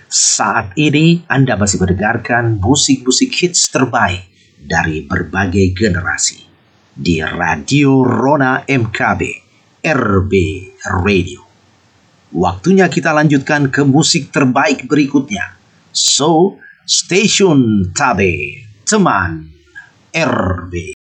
Saat ini Anda masih mendengarkan musik-musik hits terbaik dari berbagai generasi di Radio Rona MKB RB Radio. Waktunya kita lanjutkan ke musik terbaik berikutnya. So, Station Tabe, teman RB.